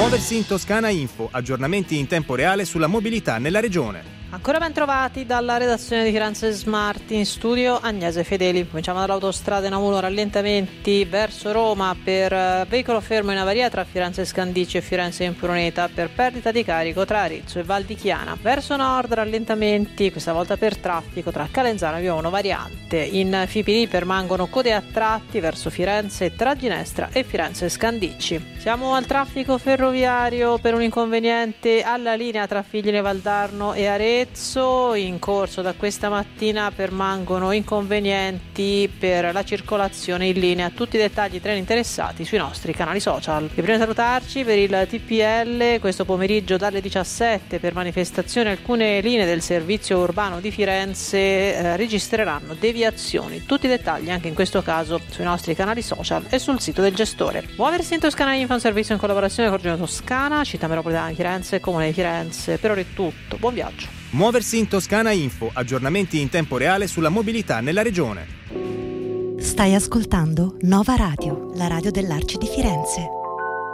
Muoversi in Toscana Info, aggiornamenti in tempo reale sulla mobilità nella regione. Ancora ben trovati dalla redazione di Firenze Smart, in studio Agnese Fedeli. Cominciamo dall'autostrada N1, rallentamenti verso Roma per veicolo fermo in avaria tra Firenze Scandicci e Firenze Impruneta per perdita di carico tra Arezzo e Val di Chiana. Verso nord rallentamenti, questa volta per traffico tra Calenzano e Via 1 variante. In FIPD permangono code a tratti verso Firenze tra Ginestra e Firenze Scandicci. Siamo al traffico ferroviario per un inconveniente alla linea tra Figline Valdarno e Arezzo. In corso da questa mattina permangono inconvenienti per la circolazione in linea. Tutti i dettagli treni interessati sui nostri canali social. E prima di salutarci, per il TPL questo pomeriggio dalle 17 per manifestazione alcune linee del servizio urbano di Firenze registreranno deviazioni. Tutti i dettagli anche in questo caso sui nostri canali social e sul sito del gestore. Muoversi in Toscana Info, un servizio in collaborazione con Regione Toscana, Città Metropolitana di Firenze, Comune di Firenze. Per ora è tutto, buon viaggio. Muoversi in Toscana Info, aggiornamenti in tempo reale sulla mobilità nella regione. Stai ascoltando Nova Radio, la radio dell'Arci di Firenze.